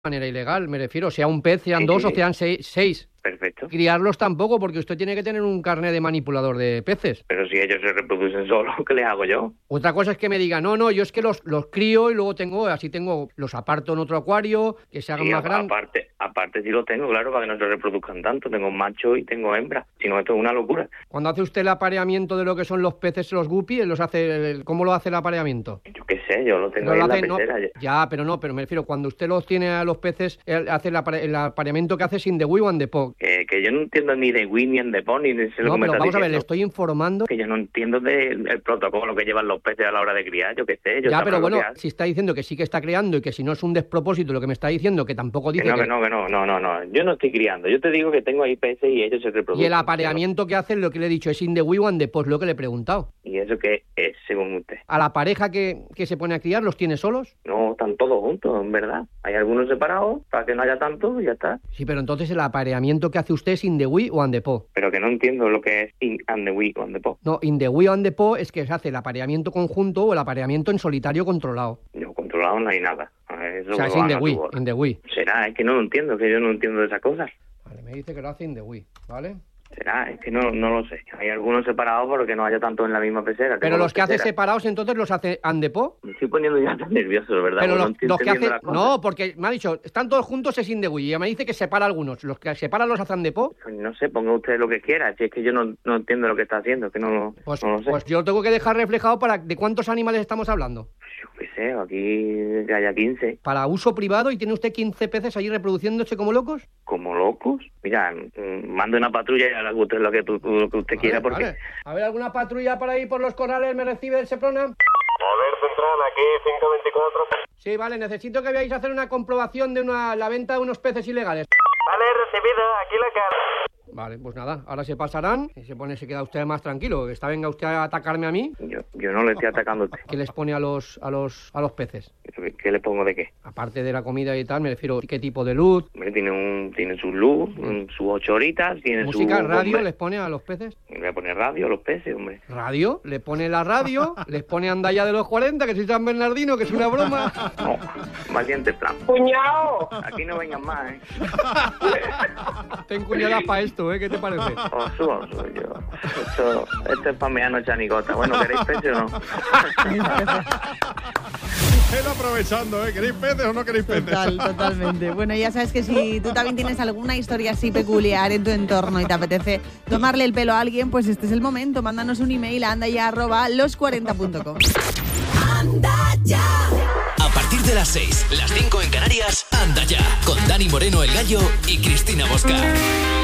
manera ilegal, me refiero, sea un pez, sean dos o sean seis. Perfecto. Criarlos tampoco, porque usted tiene que tener un carnet de manipulador de peces. Pero si ellos se reproducen solos, ¿qué les hago yo? Otra cosa es que me diga, no, yo es que los crío y luego los aparto en otro acuario, que se hagan más grandes. Aparte sí los tengo, claro, para que no se reproduzcan tanto. Tengo macho y tengo hembra. Si no, esto es una locura. Cuando hace usted el apareamiento de lo que son los peces, los guppy, ¿cómo lo hace el apareamiento? Yo qué sé, yo lo tengo ahí en la pecera. Pero me refiero, cuando usted los tiene a los peces, hace el apareamiento que hace sin the wee and the po. Que yo no entiendo ni de Win ni en de Pony, ni sé lo que me está diciendo. Vamos a ver, le estoy informando. Que yo no entiendo del protocolo que llevan los peces a la hora de criar, yo qué sé. Pero bueno, si está diciendo que sí que está criando y que si no es un despropósito lo que me está diciendo, que tampoco dice que no, yo no estoy criando. Yo te digo que tengo ahí peces y ellos se reproducen. Y el apareamiento que hacen, lo que le he dicho, es in the wee and the po, lo que le he preguntado. ¿Y eso qué es, según usted? ¿A la pareja que se pone a criar los tiene solos? No, están todos juntos, en verdad. Hay algunos separados para que no haya tanto y ya está. Sí, pero entonces el apareamiento que hace usted es in the wee o and the po. Pero que no entiendo lo que es in and the wee o and the po. No, in the wee o and the po es que se hace el apareamiento conjunto o el apareamiento en solitario controlado. No, controlado no hay nada. Eso o sea, es in the wee. Será, es que no lo entiendo, que yo no entiendo de esas cosas. Vale, me dice que lo hace in the wee, ¿vale? Será, es que no lo sé. Hay algunos separados pero que no haya tanto en la misma pecera. Pero los que hace separados, entonces los hace and the po. Me estoy poniendo ya tan nervioso, de verdad. Pero los que hace... No, porque me ha dicho, están todos juntos es in the wee. Y me dice que separa algunos. Los que separa los hace and the po. Pues no sé, ponga usted lo que quiera. Si es que yo no entiendo lo que está haciendo, que no lo sé. Pues yo lo tengo que dejar reflejado ¿de cuántos animales estamos hablando? Yo qué sé, aquí que haya 15. Para uso privado, y tiene usted 15 peces allí reproduciéndose como locos. ¿Como locos? Mira, mande una patrulla y haga usted lo que usted quiera, porque... Vale. A ver, ¿alguna patrulla por ahí por los corrales me recibe el Seprona? A ver, central, aquí 524. Sí, vale, necesito que veáis a hacer una comprobación de la venta de unos peces ilegales. Vale, recibido, aquí la cara. Vale, pues nada, ahora se pasarán y se queda usted más tranquilo. Venga usted a atacarme a mí. Yo no le estoy atacando a usted. ¿Qué les pone a los peces? ¿Qué le pongo de qué? Aparte de la comida y tal, me refiero, ¿qué tipo de luz? Hombre, tiene su luz, sus 8 horitas, tiene ¿música, su... radio hombre, les pone a los peces? Le voy a poner radio a los peces, hombre. ¿Radio? ¿Le pone la radio? ¿Les pone Andalla de los 40, que soy San Bernardino, que es una broma? No, más bien de plan. ¡Cuñao! Aquí no vengan más, Ten cuñadas para esto, ¿qué te parece? Oso, yo. Esto es para meano chanigota. Bueno, ¿queréis peces o no? Él aprovechando, ¿queréis peces o no queréis peces? Totalmente. Bueno, ya sabes que si tú también tienes alguna historia así peculiar en tu entorno y te apetece tomarle el pelo a alguien, pues este es el momento. Mándanos un email a andaya@los40.com. ¡Anda ya! A partir de las 6, las 5 en Canarias, Anda ya, con Dani Moreno el Gallo y Cristina Bosca.